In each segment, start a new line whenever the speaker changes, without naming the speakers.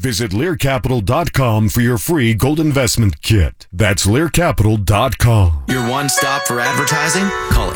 Visit LearCapital.com for your free gold investment kit. That's LearCapital.com.
Your one stop for advertising? Call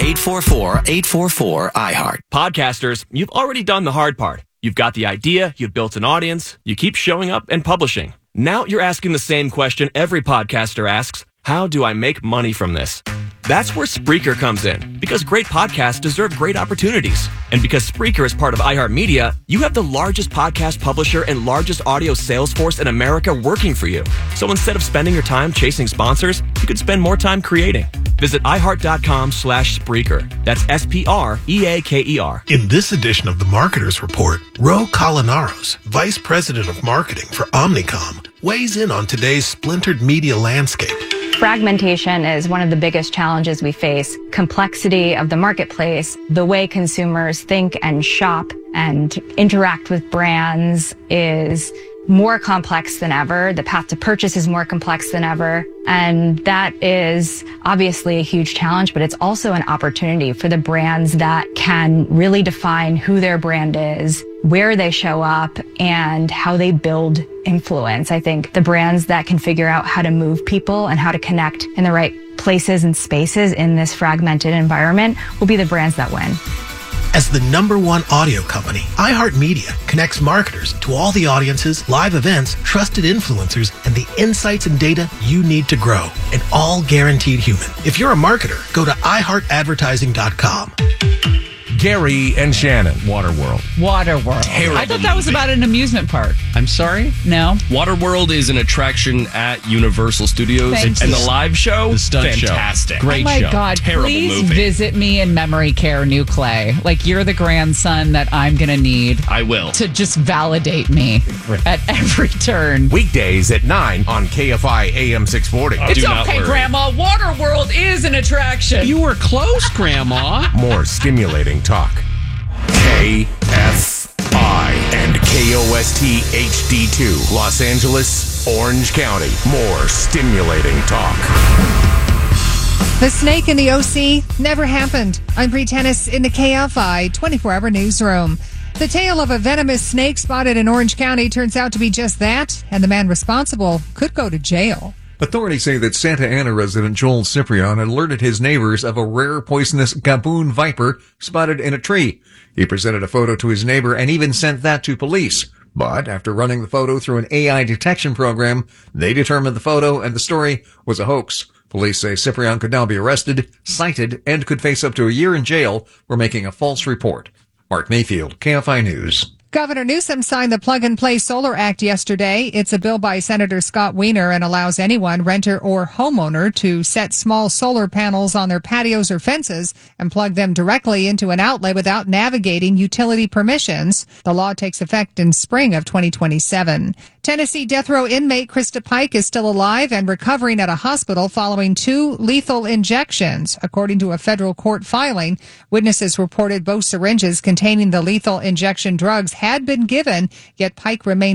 844-844-iHeart.
Podcasters, you've already done the hard part. You've got the idea, you've built an audience, you keep showing up and publishing. Now you're asking the same question every podcaster asks: how do I make money from this? That's where Spreaker comes in, because great podcasts deserve great opportunities. And because Spreaker is part of iHeartMedia, you have the largest podcast publisher and largest audio sales force in America working for you. So instead of spending your time chasing sponsors, you could spend more time creating. Visit iHeart.com/Spreaker. That's SPREAKER.
In this edition of the Marketers Report, Ro Colinaros, Vice President of Marketing for Omnicom, weighs in on today's splintered media landscape.
Fragmentation is one of the biggest challenges we face. Complexity of the marketplace, the way consumers think and shop and interact with brands is more complex than ever. The path to purchase is more complex than ever. And that is obviously a huge challenge, but it's also an opportunity for the brands that can really define who their brand is, where they show up, and how they build influence. I think the brands that can figure out how to move people and how to connect in the right places and spaces in this fragmented environment will be the brands that win.
As the #1 audio company, iHeartMedia connects marketers to all the audiences, live events, trusted influencers, and the insights and data you need to grow, and all guaranteed human. If you're a marketer, go to iHeartAdvertising.com.
Gary and Shannon.
Waterworld.
Terrible
I thought that was
movie.
about an amusement park.
I'm sorry?
No.
Waterworld is an attraction at Universal Studios.
Thank
And
you.
the live show?
The stunt show.
Fantastic.
Great show. Oh my God.
Terrible
Please
movie.
visit me in memory care, New Clay. Like, you're the grandson that I'm going to need.
I will.
To just validate me at every turn.
Weekdays at 9 on KFI AM 640.
It's okay, Grandma. Waterworld is an attraction.
You were close, Grandma. More stimulating talk. KFI and KOST HD2, Los Angeles, Orange County. More stimulating talk.
The snake in the OC never happened. I'm Bree Tennis in the KFI 24-hour newsroom. The tale of a venomous snake spotted in Orange County turns out to be just that, and the man responsible could go to jail.
Authorities say that Santa Ana resident Joel Ciprian alerted his neighbors of a rare poisonous gaboon viper spotted in a tree. He presented a photo to his neighbor and even sent that to police. But after running the photo through an AI detection program, they determined the photo and the story was a hoax. Police say Ciprian could now be arrested, cited, and could face up to a year in jail for making a false report. Mark Mayfield, KFI News.
Governor Newsom signed the Plug and Play Solar Act yesterday. It's a bill by Senator Scott Wiener and allows anyone, renter or homeowner, to set small solar panels on their patios or fences and plug them directly into an outlet without navigating utility permissions. The law takes effect in spring of 2027. Tennessee death row inmate Krista Pike is still alive and recovering at a hospital following 2 lethal injections. According to a federal court filing, witnesses reported both syringes containing the lethal injection drugs had been given, yet Pike remained